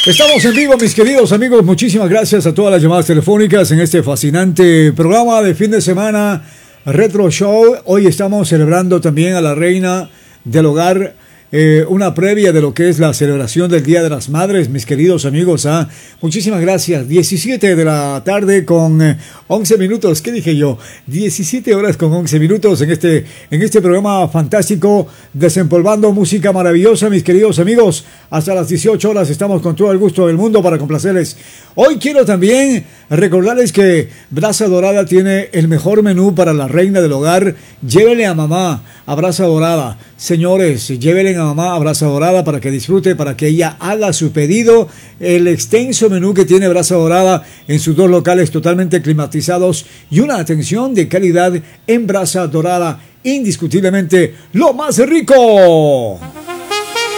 Estamos en vivo, mis queridos amigos. Muchísimas gracias a todas las llamadas telefónicas en este fascinante programa de fin de semana Retro Show. Hoy estamos celebrando también a la reina del hogar. Una previa de lo que es la celebración del Día de las Madres, mis queridos amigos. Muchísimas gracias. 17 de la tarde con 11 minutos. ¿Qué dije yo? 17 horas con 11 minutos en este programa fantástico, desempolvando música maravillosa, mis queridos amigos. Hasta las 18 horas estamos con todo el gusto del mundo para complacerles. Hoy quiero también recordarles que Brasa Dorada tiene el mejor menú para la reina del hogar. Llévele a mamá a Brasa Dorada. Señores, llévenle a mamá a Brasa Dorada para que disfrute, para que ella haga su pedido. El extenso menú que tiene Brasa Dorada en sus dos locales totalmente climatizados y una atención de calidad en Brasa Dorada. Indiscutiblemente lo más rico.